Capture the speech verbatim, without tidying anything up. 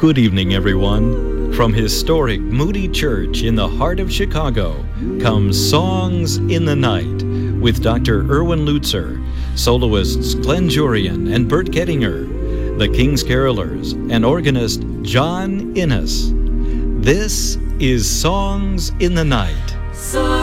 Good evening, everyone. From historic Moody Church in the heart of Chicago comes Songs in the Night with Doctor Erwin Lutzer, soloists Glenn Jurian and Bert Gettinger, the King's Carolers, and organist John Innes. This is Songs in the Night. So